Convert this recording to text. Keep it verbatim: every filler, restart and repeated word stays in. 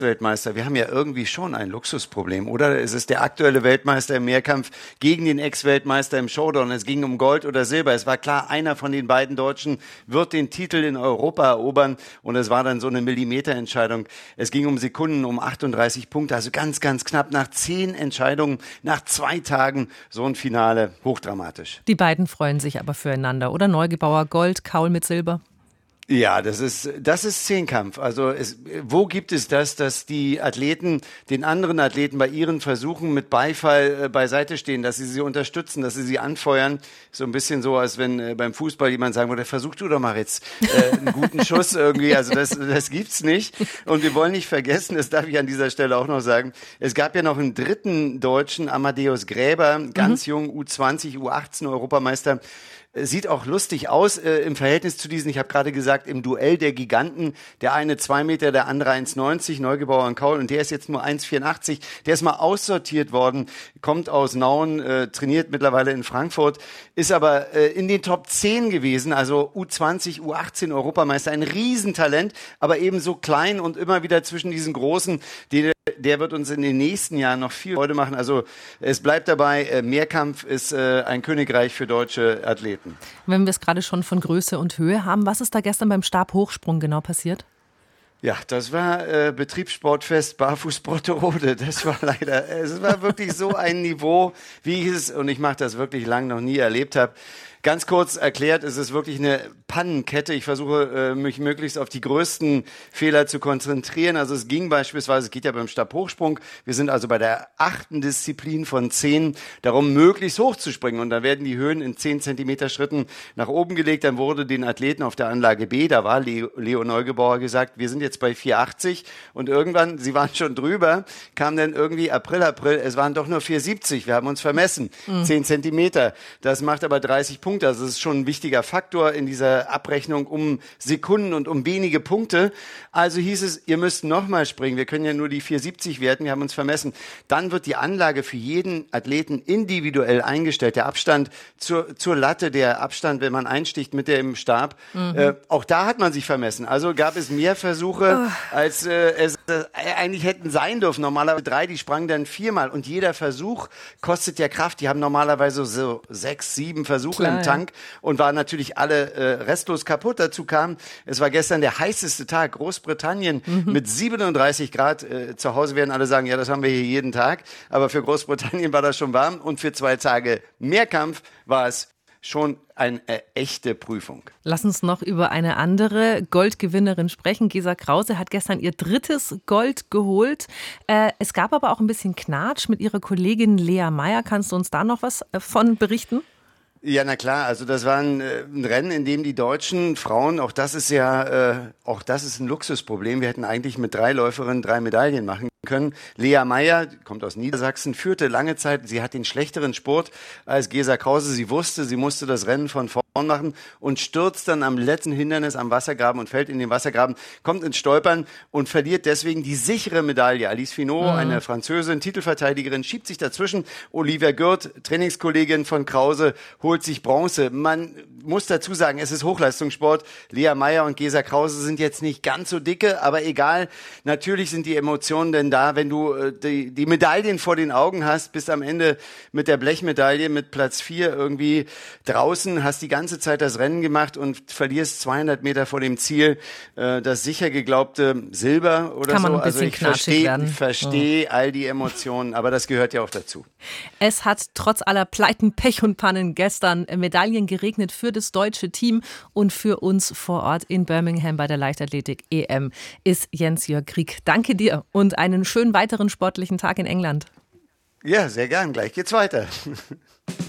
Weltmeister, wir haben ja irgendwie schon ein Luxusproblem, oder? Es ist der aktuelle Weltmeister im Mehrkampf gegen den Ex-Weltmeister im Showdown. Es ging um Gold oder Silber. Es war klar, einer von den beiden Deutschen wird den Titel in Europa erobern und es war dann so eine Millimeterentscheidung. Es ging um Sekunden, um achtunddreißig Punkte, also ganz, ganz knapp nach zehn Entscheidungen, nach zwei Tagen so ein Finale, hochdramatisch. Die beiden freuen sich aber füreinander, oder? Neugebauer Gold, Kaul mit Silber. Ja, das ist, das ist Zehnkampf. Also es, wo gibt es das, dass die Athleten den anderen Athleten bei ihren Versuchen mit Beifall äh, beiseite stehen, dass sie sie unterstützen, dass sie sie anfeuern? So ein bisschen so, als wenn äh, beim Fußball jemand sagen würde, versuch du doch mal jetzt äh, einen guten Schuss irgendwie. Also das, das gibt's nicht. Und wir wollen nicht vergessen, das darf ich an dieser Stelle auch noch sagen, es gab ja noch einen dritten Deutschen, Amadeus Gräber, ganz mhm. jung, U zwanzig, U achtzehn Europameister. Sieht auch lustig aus äh, im Verhältnis zu diesen, ich habe gerade gesagt, im Duell der Giganten, der eine zwei Meter, der andere eins neunzig, Neugebauer und Kaul, und der ist jetzt nur eins vierundachtzig, der ist mal aussortiert worden, kommt aus Nauen, äh, trainiert mittlerweile in Frankfurt, ist aber äh, in den Top zehn gewesen, also U zwanzig, U achtzehn Europameister, ein Riesentalent, aber eben so klein und immer wieder zwischen diesen Großen, die der wird uns in den nächsten Jahren noch viel Freude machen. Also es bleibt dabei, Mehrkampf ist äh, ein Königreich für deutsche Athleten. Wenn wir es gerade schon von Größe und Höhe haben, was ist da gestern beim Stabhochsprung genau passiert? Ja, das war äh, Betriebssportfest Barfuß Brotterode. Das war leider, es war wirklich so ein Niveau, wie ich es, und ich mache das wirklich lang noch nie erlebt habe. Ganz kurz erklärt, es ist wirklich eine Pannenkette. Ich versuche, mich möglichst auf die größten Fehler zu konzentrieren. Also es ging beispielsweise, es geht ja beim Stabhochsprung, wir sind also bei der achten Disziplin von zehn, darum möglichst hoch zu springen. Und da werden die Höhen in zehn Zentimeter Schritten nach oben gelegt. Dann wurde den Athleten auf der Anlage B, da war Leo, Leo Neugebauer, gesagt, wir sind jetzt bei vier achtzig. Und irgendwann, sie waren schon drüber, kam dann irgendwie April, April, es waren doch nur vier siebzig. Wir haben uns vermessen, mhm. zehn Zentimeter. Das macht aber dreißig Punkte. Also das ist schon ein wichtiger Faktor in dieser Abrechnung um Sekunden und um wenige Punkte. Also hieß es, ihr müsst nochmal springen. Wir können ja nur die vier siebzig werten, wir haben uns vermessen. Dann wird die Anlage für jeden Athleten individuell eingestellt. Der Abstand zur, zur Latte, der Abstand, wenn man einsticht mit dem Stab, mhm. äh, auch da hat man sich vermessen. Also gab es mehr Versuche, oh. als äh, es äh, eigentlich hätten sein dürfen. Normalerweise drei, die sprangen dann viermal. Und jeder Versuch kostet ja Kraft. Die haben normalerweise so sechs, sieben Versuche Klar. im Tank und waren natürlich alle äh, restlos kaputt. Dazu kam, es war gestern der heißeste Tag, Großbritannien mhm. mit siebenunddreißig Grad. Äh, zu Hause werden alle sagen, ja, das haben wir hier jeden Tag. Aber für Großbritannien war das schon warm und für zwei Tage Mehrkampf war es schon eine äh, echte Prüfung. Lass uns noch über eine andere Goldgewinnerin sprechen. Gesa Krause hat gestern ihr drittes Gold geholt. Äh, es gab aber auch ein bisschen Knatsch mit ihrer Kollegin Lea Meyer. Kannst du uns da noch was von berichten? Ja, na klar, also das war ein, äh, ein Rennen, in dem die deutschen Frauen, auch das ist ja, äh, auch das ist ein Luxusproblem. Wir hätten eigentlich mit drei Läuferinnen drei Medaillen machen können. Lea Meyer, kommt aus Niedersachsen, führte lange Zeit, sie hat den schlechteren Sport als Gesa Krause. Sie wusste, sie musste das Rennen von vorn machen und stürzt dann am letzten Hindernis am Wassergraben und fällt in den Wassergraben, kommt ins Stolpern und verliert deswegen die sichere Medaille. Alice Finot, mhm. eine Französin, Titelverteidigerin, schiebt sich dazwischen. Olivia Gürt, Trainingskollegin von Krause, holt sich Bronze. Man muss dazu sagen, es ist Hochleistungssport. Lea Meyer und Gesa Krause sind jetzt nicht ganz so dicke, aber egal. Natürlich sind die Emotionen denn da, wenn du äh, die, die Medaillen vor den Augen hast, bist am Ende mit der Blechmedaille mit Platz vier irgendwie draußen, hast die ganze Zeit das Rennen gemacht und verlierst zweihundert Meter vor dem Ziel äh, das sicher geglaubte Silber oder Kann man so. ein bisschen also ich knatschig verstehe versteh ja. all die Emotionen, aber das gehört ja auch dazu. Es hat trotz aller Pleiten, Pech und Pannen gestern Medaillen geregnet für das deutsche Team und für uns vor Ort in Birmingham bei der Leichtathletik-E M ist Jens-Jörg Krieg. Danke dir und einen schönen weiteren sportlichen Tag in England. Ja, sehr gern. Gleich geht's weiter.